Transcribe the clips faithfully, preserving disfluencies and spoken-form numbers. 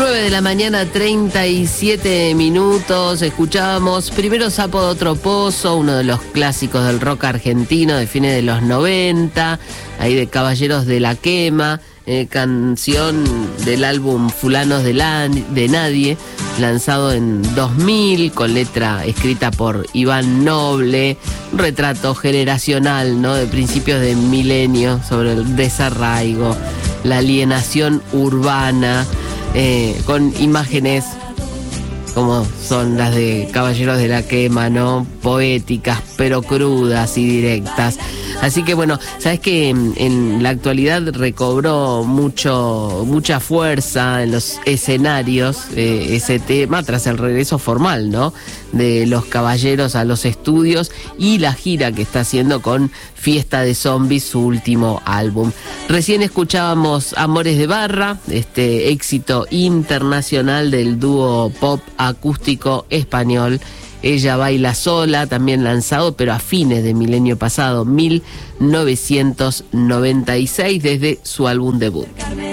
nueve de la mañana, treinta y siete minutos. Escuchábamos primero Sapo de Otro Pozo, uno de los clásicos del rock argentino de fines de los noventa, ahí de Caballeros de la Quema, eh, canción del álbum Fulanos de, la, de Nadie, lanzado en dos mil, con letra escrita por Iván Noble, un retrato generacional, ¿no?, de principios de milenio sobre el desarraigo, la alienación urbana, eh, con imágenes como son las de Caballeros de la Quema, ¿no?, poéticas pero crudas y directas. Así que bueno, sabes que en, en la actualidad recobró mucho mucha fuerza en los escenarios eh, ese tema tras el regreso formal, ¿no?, de los Caballeros a los estudios y la gira que está haciendo con Fiesta de Zombies, su último álbum. Recién escuchábamos Amores de Barra, este éxito internacional del dúo pop acústico español Ella Baila Sola, también lanzado pero a fines del milenio pasado, mil novecientos noventa y seis, desde su álbum debut.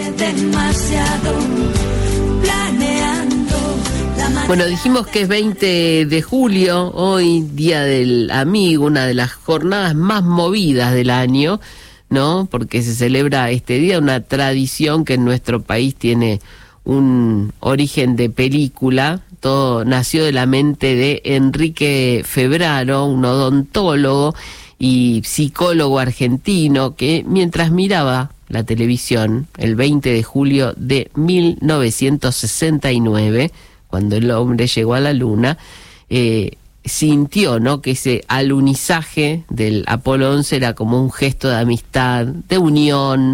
Bueno, dijimos que es veinte de julio, hoy Día del Amigo, una de las jornadas más movidas del año, ¿no?, porque se celebra este día, una tradición que en nuestro país tiene un origen de película. Todo nació de la mente de Enrique Febraro, un odontólogo y psicólogo argentino que, mientras miraba la televisión el veinte de julio de mil novecientos sesenta y nueve, cuando el hombre llegó a la luna, eh, sintió, ¿no?, que ese alunizaje del Apolo once era como un gesto de amistad, de unión,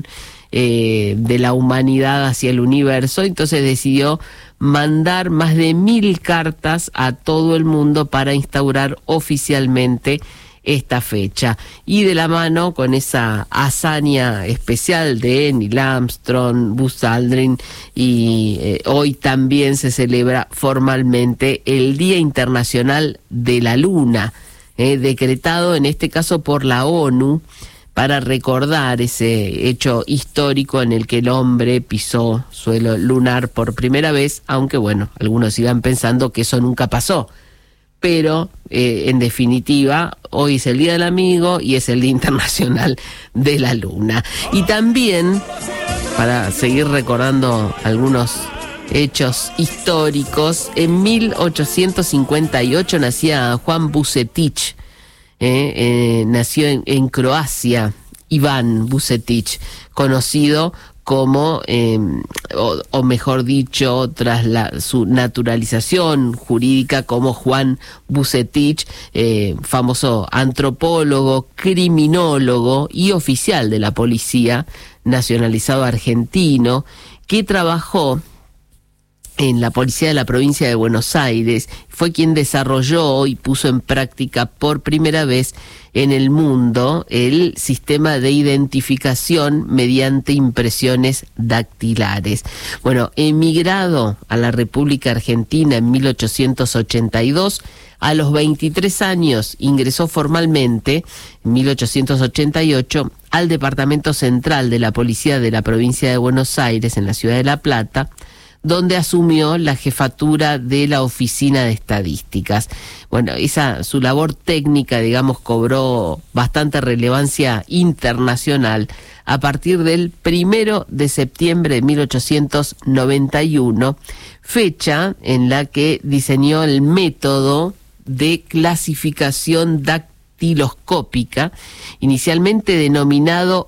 eh, de la humanidad hacia el universo. Entonces decidió mandar más de mil cartas a todo el mundo para instaurar oficialmente esta fecha. Y de la mano con esa hazaña especial de Neil Armstrong, Buzz Aldrin, y eh, hoy también se celebra formalmente el Día Internacional de la Luna, eh, decretado en este caso por la ONU, para recordar ese hecho histórico en el que el hombre pisó suelo lunar por primera vez, aunque bueno, algunos sigan pensando que eso nunca pasó. Pero, eh, en definitiva, hoy es el Día del Amigo y es el Día Internacional de la Luna. Y también, para seguir recordando algunos hechos históricos, en mil ochocientos cincuenta y ocho nacía Juan Vucetich. Eh, eh, nació en, en Croacia, Iván Vucetich, conocido como, eh, o, o mejor dicho, tras la, su naturalización jurídica como Juan Vucetich, eh, famoso antropólogo, criminólogo y oficial de la policía, nacionalizado argentino, que trabajó en la policía de la provincia de Buenos Aires. Fue quien desarrolló y puso en práctica por primera vez en el mundo el sistema de identificación mediante impresiones dactilares. Bueno, emigrado a la República Argentina en mil ochocientos ochenta y dos, a los veintitrés años ingresó formalmente, en mil ochocientos ochenta y ocho, al Departamento Central de la Policía de la provincia de Buenos Aires, en la ciudad de La Plata, donde asumió la jefatura de la Oficina de Estadísticas. Bueno, esa su labor técnica, digamos, cobró bastante relevancia internacional a partir del primero de septiembre de mil ochocientos noventa y uno, fecha en la que diseñó el método de clasificación dactiloscópica, inicialmente denominado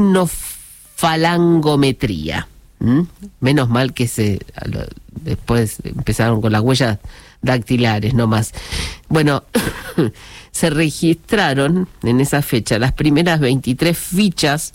icnofalangometría. ¿Mm? Menos mal que se después empezaron con las huellas dactilares, no más. Bueno, se registraron en esa fecha las primeras veintitrés fichas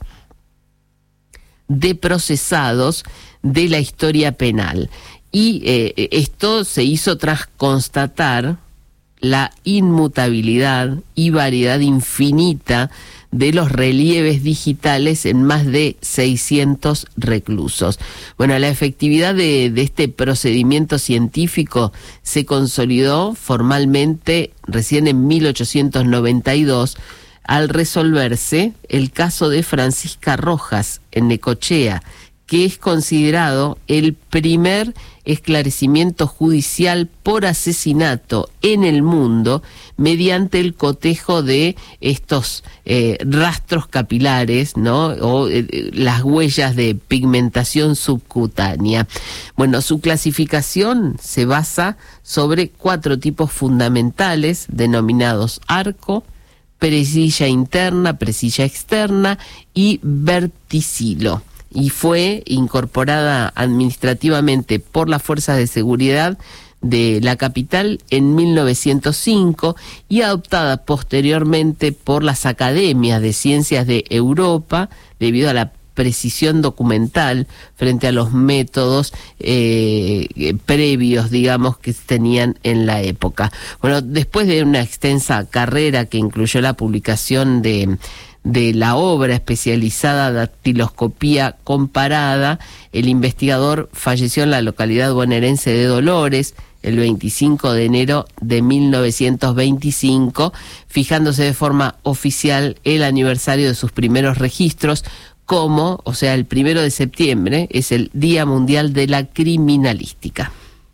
de procesados de la historia penal. Y eh, esto se hizo tras constatar la inmutabilidad y variedad infinita de los relieves digitales en más de seiscientos reclusos. Bueno, la efectividad de, de este procedimiento científico se consolidó formalmente recién en mil ochocientos noventa y dos, al resolverse el caso de Francisca Rojas en Necochea, que es considerado el primer esclarecimiento judicial por asesinato en el mundo mediante el cotejo de estos eh, rastros capilares, ¿no? O eh, las huellas de pigmentación subcutánea. Bueno, su clasificación se basa sobre cuatro tipos fundamentales denominados arco, presilla interna, presilla externa y verticilo. Y fue incorporada administrativamente por las fuerzas de seguridad de la capital en mil novecientos cinco y adoptada posteriormente por las academias de ciencias de Europa debido a la precisión documental frente a los métodos eh, previos, digamos, que tenían en la época. Bueno, después de una extensa carrera que incluyó la publicación de de la obra especializada Dactiloscopía comparada, el investigador falleció en la localidad bonaerense de Dolores el veinticinco de enero de mil novecientos veinticinco, fijándose de forma oficial el aniversario de sus primeros registros como, o sea, el primero de septiembre, es el Día Mundial de la Criminalística.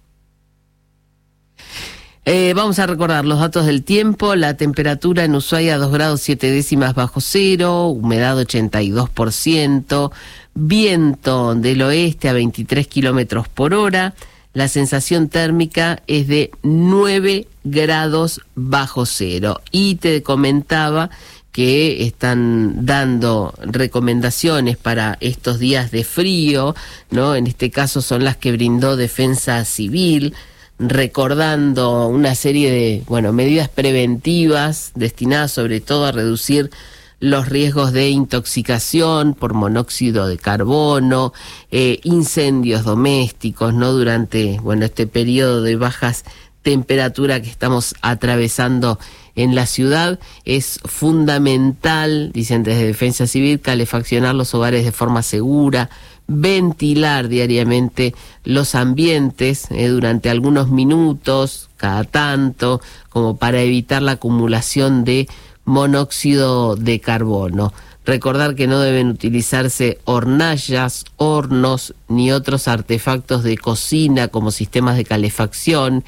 Eh, vamos a recordar los datos del tiempo. La temperatura en Ushuaia dos grados siete décimas bajo cero, humedad ochenta y dos por ciento, viento del oeste a veintitrés kilómetros por hora, la sensación térmica es de nueve grados bajo cero. Y te comentaba que están dando recomendaciones para estos días de frío, ¿no? En este caso son las que brindó Defensa Civil, recordando una serie de, bueno, medidas preventivas destinadas sobre todo a reducir los riesgos de intoxicación por monóxido de carbono, eh, incendios domésticos, ¿no? Durante, bueno, este periodo de bajas temperaturas que estamos atravesando en la ciudad, es fundamental, dicen desde Defensa Civil, calefaccionar los hogares de forma segura, ventilar diariamente los ambientes eh, durante algunos minutos, cada tanto, como para evitar la acumulación de monóxido de carbono. Recordar que no deben utilizarse hornallas, hornos, ni otros artefactos de cocina como sistemas de calefacción.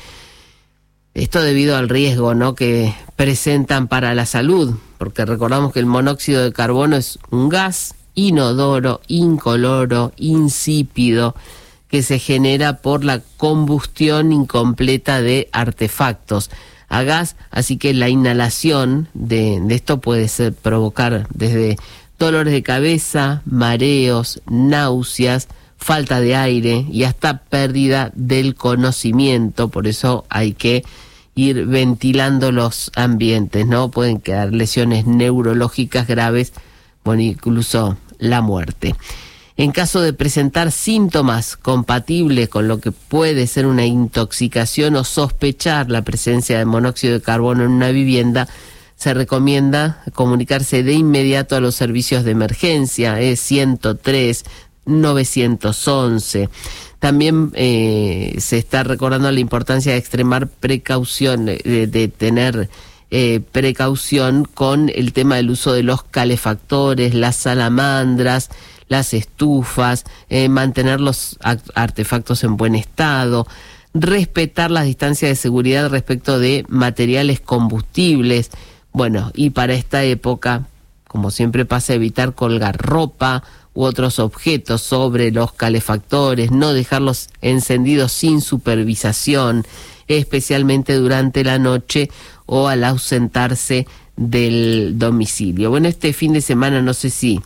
Esto debido al riesgo, ¿no?, que presentan para la salud, porque recordamos que el monóxido de carbono es un gas inodoro, incoloro, insípido, que se genera por la combustión incompleta de artefactos a gas, así que la inhalación de, de esto puede ser, provocar desde dolores de cabeza, mareos, náuseas, falta de aire y hasta pérdida del conocimiento. Por eso hay que ir ventilando los ambientes, ¿no? Pueden quedar lesiones neurológicas graves, bueno, incluso la muerte. En caso de presentar síntomas compatibles con lo que puede ser una intoxicación o sospechar la presencia de monóxido de carbono en una vivienda, se recomienda comunicarse de inmediato a los servicios de emergencia, es ciento tres, novecientos once. También eh, se está recordando la importancia de extremar precaución, de, de tener eh, precaución con el tema del uso de los calefactores, las salamandras, las estufas, eh, mantener los artefactos en buen estado, respetar las distancias de seguridad respecto de materiales combustibles. Bueno, y para esta época, como siempre pasa, evitar colgar ropa u otros objetos sobre los calefactores, no dejarlos encendidos sin supervisación, especialmente durante la noche o al ausentarse del domicilio. Bueno, este fin de semana no sé si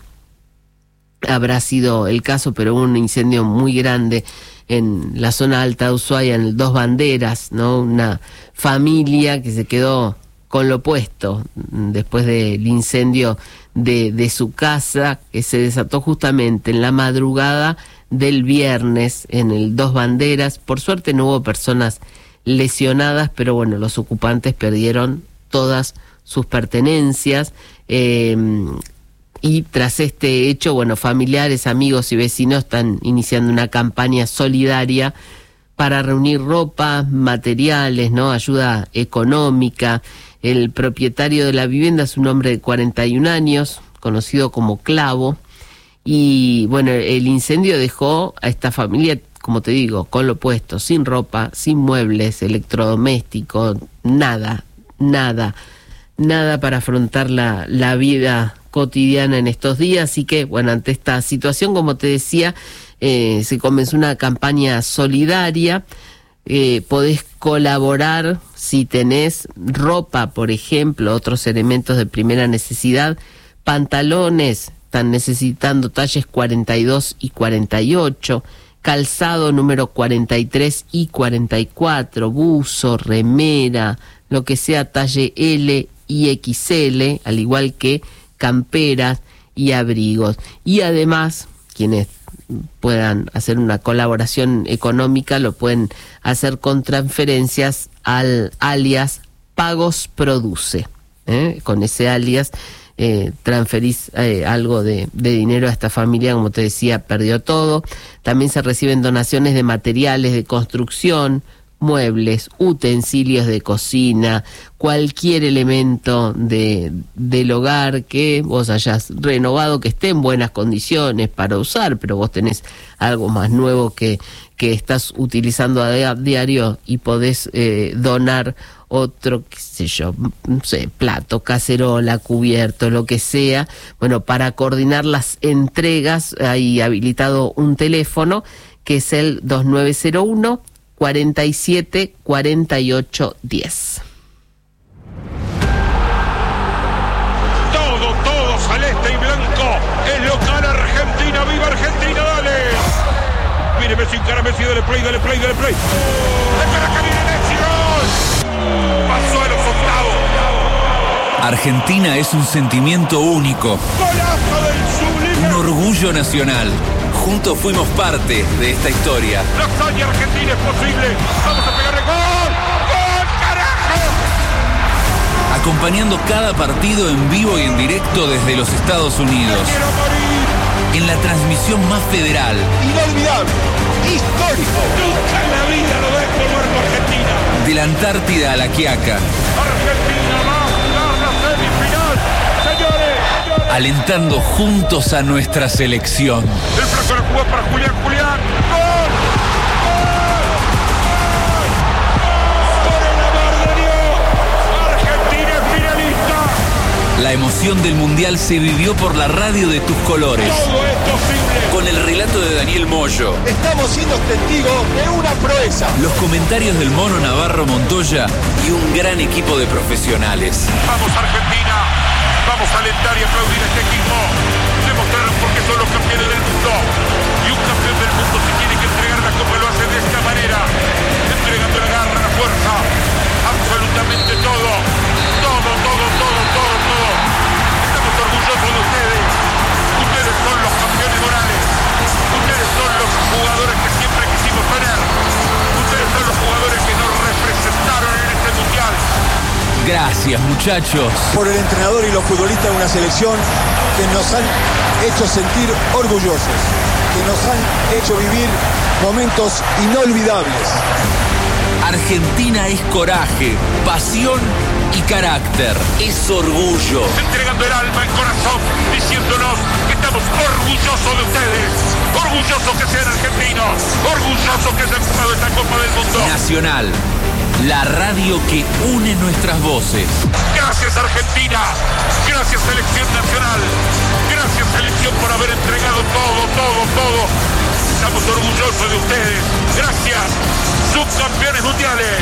habrá sido el caso, pero hubo un incendio muy grande en la zona alta de Ushuaia, en el Dos Banderas, ¿no? Una familia que se quedó con lo puesto después del incendio de, de su casa, que se desató justamente en la madrugada del viernes en el Dos Banderas. Por suerte no hubo personas lesionadas, pero bueno, los ocupantes perdieron todas sus pertenencias. Eh, y tras este hecho, bueno, familiares, amigos y vecinos están iniciando una campaña solidaria para reunir ropa, materiales, ¿no? Ayuda económica. El propietario de la vivienda es un hombre de cuarenta y un años, conocido como Clavo, Y bueno, el incendio dejó a esta familia, como te digo, con lo puesto, sin ropa, sin muebles, electrodomésticos, nada, nada, nada para afrontar la, la vida cotidiana en estos días. Así que, bueno, ante esta situación, como te decía, eh, se comenzó una campaña solidaria. Eh, podés colaborar si tenés ropa, por ejemplo, otros elementos de primera necesidad, pantalones, están necesitando talles cuarenta y dos y cuarenta y ocho, calzado número cuarenta y tres y cuarenta y cuatro, buzo, remera, lo que sea talle L y equis ele, al igual que camperas y abrigos. Y además, quienes puedan hacer una colaboración económica lo pueden hacer con transferencias al alias Pagos Produce. ¿eh? Con ese alias eh, transferís eh, algo de, de dinero a esta familia, como te decía, perdió todo. También se reciben donaciones de materiales de construcción, muebles, utensilios de cocina, cualquier elemento de del hogar que vos hayas renovado, que esté en buenas condiciones para usar, pero vos tenés algo más nuevo que, que estás utilizando a diario y podés eh, donar otro, qué sé yo, no sé, plato, cacerola, cubierto, lo que sea. Bueno, para coordinar las entregas hay habilitado un teléfono que es el dos nueve cero uno, cuarenta y siete, cuarenta y ocho, diez. Todo, todo celeste y blanco. Es local Argentina. ¡Viva Argentina! ¡Dale! Viene Messi, encara Messi, dale play, dale play, dale play. ¡Espera que viene Messi! ¡Gol! Pasó a los octavos. Argentina es un sentimiento único. ¡Golazo del sublime! Un orgullo nacional. Juntos fuimos parte de esta historia. La hazaña argentina es posible. Vamos a pegarle gol. ¡Gol, carajo! Acompañando cada partido en vivo y en directo desde los Estados Unidos. ¡Quiero morir! En la transmisión más federal. Inolvidable. Histórico. Nunca en la vida lo ves como muerto Argentina. De la Antártida a la Quiaca. Argentina va a jugar la semifinal. Señores, señores. Alentando juntos a nuestra selección. El flaco la jugó para Julián, Julián. ¡Gol! ¡Gol! ¡Gol! ¡Por el amor de Dios! ¡Argentina es finalista! La emoción del Mundial se vivió por la radio de tus colores. Todo es posible. Con el relato de Daniel Moyo. Estamos siendo testigos de una proeza. Los comentarios del Mono Navarro Montoya y un gran equipo de profesionales. Vamos Argentina, vamos a alentar y aplaudir a este equipo. Demostraron por qué son los campeones del mundo. Y un campeón del mundo si tiene que entregar la copa lo hace de esta manera. Entregando la garra, la fuerza, absolutamente todo. Todo, todo, todo, todo, todo. Estamos orgullosos de ustedes. Ustedes son los campeones morales. Ustedes son los jugadores que siempre quisimos tener. Ustedes son los jugadores que nos representaron en este mundial. Gracias, muchachos. Por el entrenador y los futbolistas de una selección que nos han hecho sentir orgullosos, que nos han hecho vivir momentos inolvidables. Argentina es coraje, pasión y carácter. Es orgullo. Entregando el alma, el corazón, diciéndonos que estamos orgullosos de ustedes. Orgullosos que sean argentinos. Orgullosos que hayan jugado esta Copa del Mundo. Nacional, la radio que une nuestras voces. Gracias Argentina. Gracias Selección Nacional. Gracias Selección por haber entregado todo, todo, todo. Estamos orgullosos de ustedes. Gracias. Subcampeones mundiales.